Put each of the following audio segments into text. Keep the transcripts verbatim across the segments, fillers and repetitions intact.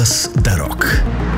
Голос дорог.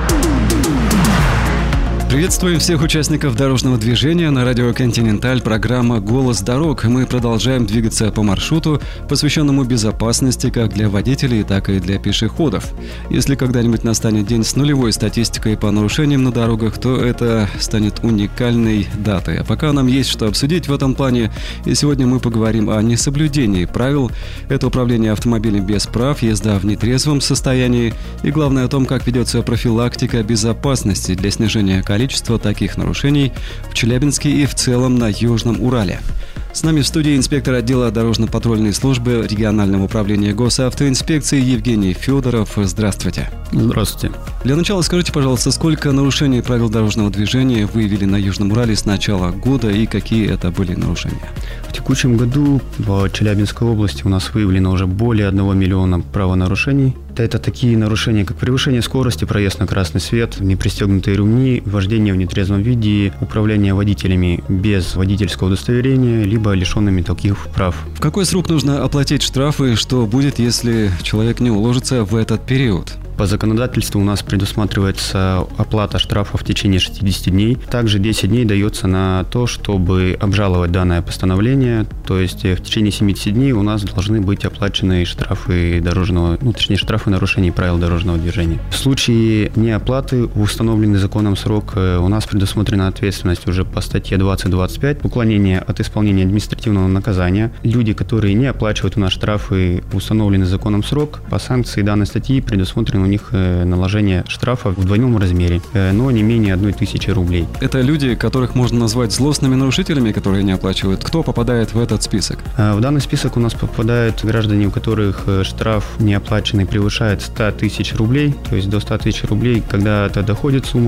Приветствуем всех участников дорожного движения на радио «Континенталь». Программа «Голос дорог». Мы продолжаем двигаться по маршруту, посвященному безопасности как для водителей, так и для пешеходов. Если когда-нибудь настанет день с нулевой статистикой по нарушениям на дорогах, то это станет уникальной датой. А пока нам есть что обсудить в этом плане, и сегодня мы поговорим о несоблюдении правил. Это управление автомобилем без прав, езда в нетрезвом состоянии и, главное, о том, как ведется профилактика безопасности для снижения количества количество таких нарушений в Челябинске и в целом на Южном Урале. С нами в студии инспектор отдела дорожно-патрульной службы регионального управления госавтоинспекции Евгений Федоров. Здравствуйте. Здравствуйте. Для начала скажите, пожалуйста, сколько нарушений правил дорожного движения выявили на Южном Урале с начала года и какие это были нарушения? В текущем году в Челябинской области у нас выявлено уже более одного миллиона правонарушений. Это такие нарушения, как превышение скорости, проезд на красный свет, непристегнутые ремни, вождение в нетрезвом виде, управление водителями без водительского удостоверения, либо лишенными таких прав. В какой срок нужно оплатить штрафы? Что будет, если человек не уложится в этот период? По законодательству у нас предусматривается оплата штрафа в течение шестидесяти дней. Также десять дней дается на то, чтобы обжаловать данное постановление. То есть в течение семидесяти дней у нас должны быть оплачены штрафы дорожного, ну, точнее штрафы нарушений правил дорожного движения. В случае неоплаты в установленный законом срок у нас предусмотрена ответственность уже по статье двадцать двадцать пять уклонение от исполнения административного наказания. Люди, которые не оплачивают у нас штрафы в установленный законом срок, по санкции данной статьи предусмотрено у них наложение штрафа в двойном размере, но не менее одной тысячи рублей. Это люди, которых можно назвать злостными нарушителями, которые не оплачивают. Кто попадает в этот список? В данный список у нас попадают граждане, у которых штраф неоплаченный превышает сто тысяч рублей, то есть до ста тысяч рублей. Когда это доходит сумма